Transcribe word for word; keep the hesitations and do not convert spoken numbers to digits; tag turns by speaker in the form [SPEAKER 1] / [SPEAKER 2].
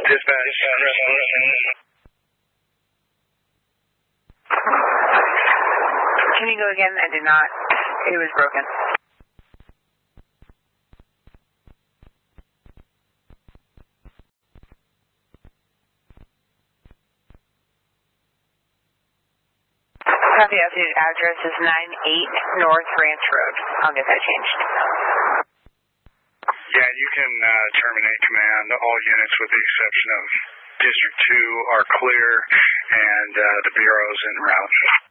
[SPEAKER 1] Dispatch.
[SPEAKER 2] Can you go again? I did not. It was broken. Copy, updated address is nine eight North Ranch Road. I'll get that changed.
[SPEAKER 1] Yeah, you can uh, terminate command. All units with the exception of District two are clear, and uh, the Bureau's en route.